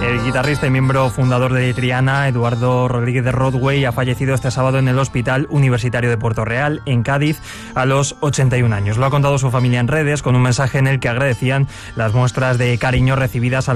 El guitarrista y miembro fundador de Triana, Eduardo Rodríguez de Rodway, ha fallecido este sábado en el Hospital Universitario de Puerto Real, en Cádiz, a los 81 años. Lo ha contado su familia en redes, con un mensaje en el que agradecían las muestras de cariño recibidas